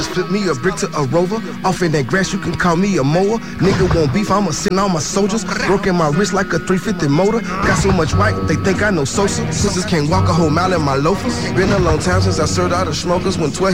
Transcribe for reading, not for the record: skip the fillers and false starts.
Flip me a brick to a rover. Off in that grass, you can call me a mower. Nigga won't beef, I'ma send all my soldiers. Broken my wrist like a 350 motor. Got so much white, they think I know Sosa. Sisters can't walk a whole mile in my loafers. Been a long time since I served all the smokers. When 12